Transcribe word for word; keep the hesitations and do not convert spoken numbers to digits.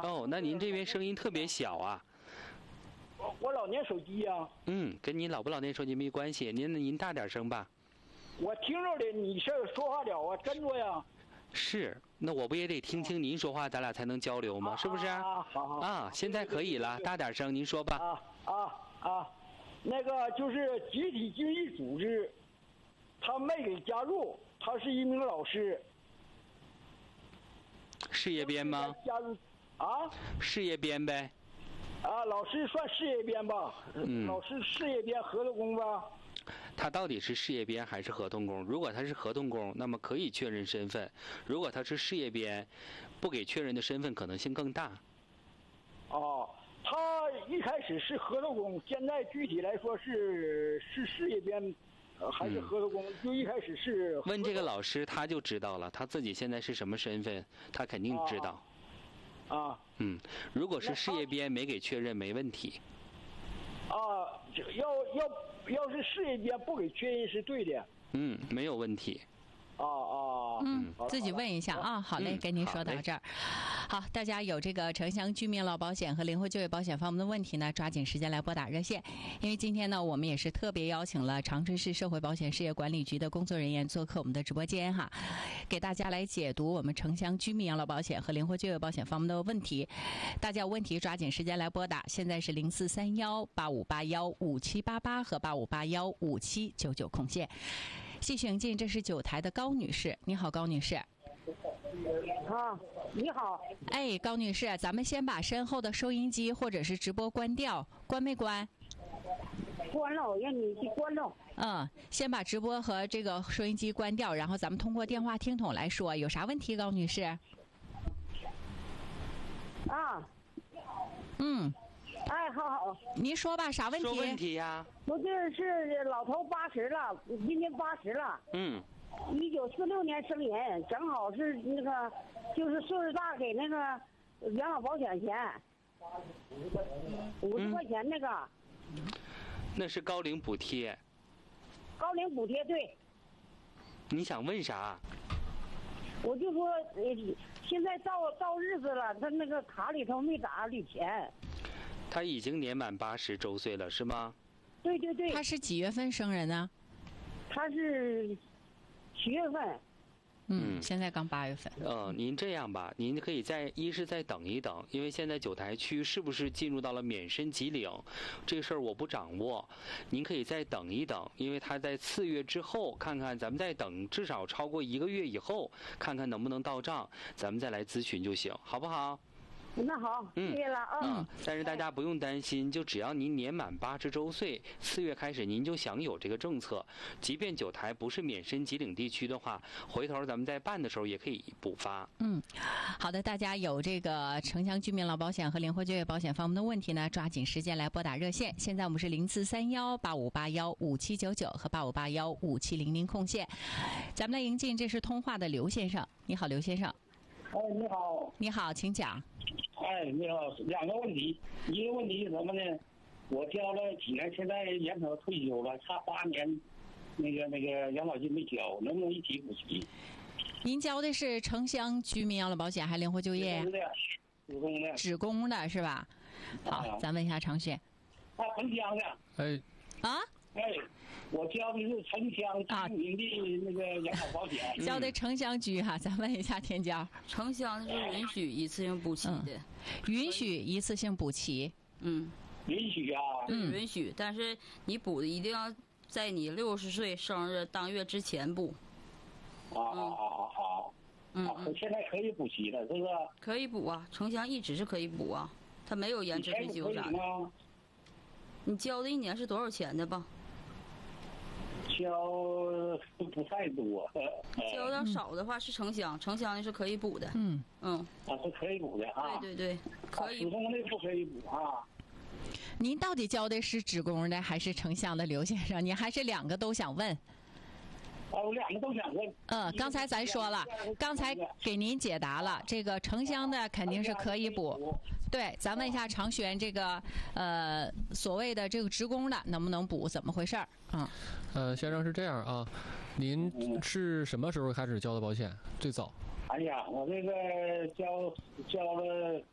哦，那您这边声音特别小啊。 我我老年手机呀、啊。 嗯，跟您老不老年手机没关系，您您大点声吧。 我听着的，你这说话了啊，真多呀。 是，那我不也得听听您说话，咱俩才能交流吗？ 啊、 是不是？ 啊，好好啊，现在可以了，大点声，您说吧。 啊啊啊，那个就是集体经济组织，他没给加入，他是一名老师。 事业编吗？ 加入啊？ 事业编呗。 啊，老师算事业编吧？ 嗯。 老师事业编合同工吧？ 他到底是事业编还是合同工？如果他是合同工，那么可以确认身份；如果他是事业编，不给确认的身份可能性更大。 哦，他一开始是合同工，现在具体来说是是事业编，呃、还是合同工？嗯、就一开始是。 问这个老师，他就知道了，他自己现在是什么身份，他肯定知道。 啊。啊嗯，如果是事业编没给确认，没问题。 啊，要要要是事业编不给确认是对的。 嗯，没有问题。 啊啊， 嗯，自己问一下啊。好嘞，跟您说到这儿。好，大家有这个城乡居民老保险和灵活就业保险方面的问题呢，抓紧时间来拨打热线。因为今天呢，我们也是特别邀请了长春市社会保险事业管理局的工作人员做客我们的直播间哈，给大家来解读我们城乡居民养老保险和灵活就业保险方面的问题。大家有问题抓紧时间来拨打，现在是零四三幺八五八幺五七八八和八五八幺五七九九空线。继续迎进，这是九台的高女士，你好，高女士。 啊，你好。 哎，高女士，咱们先把身后的收音机或者是直播关掉，关没关？ 关了，我让你去关了。 嗯，先把直播和这个收音机关掉，然后咱们通过电话听筒来说，有啥问题，高女士？ 啊。 嗯。 哎，好好， 您说吧，啥问题？ 说问题呀、啊。 我这是老头八十了，今年八十了。 嗯。 一九四六年生人，正好是那个，就是岁数大给那个养老保险钱，五十块钱那个、 嗯。那是高龄补贴。 高龄补贴对。 你想问啥？ 我就说，呃，现在到到日子了，他那个卡里头没打里钱。 他已经年满八十周岁了，是吗？ 对对对。 他是几月份生人呢？ 他是七月份。 嗯，现在刚八月份。 呃，您这样吧，您可以再一是再等一等，因为现在九台区是不是进入到了免申级领，这个事儿我不掌握。您可以再等一等，因为他在次月之后，看看咱们再等至少超过一个月以后，看看能不能到账，咱们再来咨询就行，好不好？ 那好，谢谢了啊。 嗯，但是大家不用担心，就只要您年满八十周岁，四月开始您就享有这个政策。即便九台不是免申级领地区的话，回头咱们在办的时候也可以补发。 嗯，好的，大家有这个城乡居民老保险和灵活就业保险方面的问题呢，抓紧时间来拨打热线。现在我们是零四三幺八五八幺五七九九和八五八幺五七零零空线。咱们来迎进，这是通话的刘先生，你好，刘先生。 哎，你好。 你好，请讲。 哎，你好，两个问题，一个问题是什么呢？我交了几年，现在眼瞅退休了，差八年，那个那个养老金没交，能不能一起补齐？ 您交的是城乡居民养老保险还是灵活就业？ 职工的。 职工的是吧？好，啊、咱问一下程序。 他城乡的。 哎。 啊？ 哎，我交的是城乡居民的那个养老保险。 交的城乡居哈，咱问一下天骄。 城乡是允许一次性补齐的、嗯， 允许一次性补齐。 嗯， 允许啊。 嗯，允许，但是你补的一定要在你六十岁生日当月之前补。 啊啊啊好。嗯，啊、现在可以补齐了，是不是？ 可以补啊，城乡一直是可以补啊，它没有延迟退休啥的。你交的一年是多少钱的吧？ 交不太多， 交点少的话是城乡，城乡的是可以补的。 嗯嗯， 啊是可以补的啊。 对对对，可以。 职工的不可以补啊。 您到底交的是职工的还是城乡的，刘先生？您还是两个都想问？ 啊，我两个都想问。 嗯，刚才咱说了，刚才给您解答了，这个城乡的肯定是可以补。对，咱问一下常璇，这个呃所谓的这个职工的能不能补？怎么回事儿？嗯， 呃，先生是这样啊，您是什么时候开始交的保险？最早？ 哎呀，我这个交交了